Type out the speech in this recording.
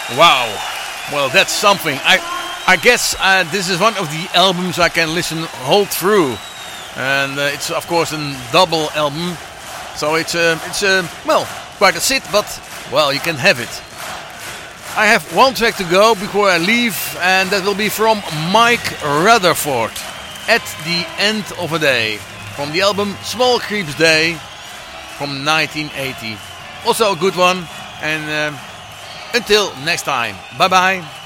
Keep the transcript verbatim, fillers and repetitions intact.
Wow. Well, that's something. I I guess uh, this is one of the albums I can listen whole through. And uh, it's, of course, a double album. So it's, uh, it's uh, well, quite a sit, but, well, you can have it. I have one track to go before I leave, and that will be from Mike Rutherford, At the End of a Day, from the album Small Creeps Day from nineteen eighty. Also a good one, and uh, until next time, bye bye.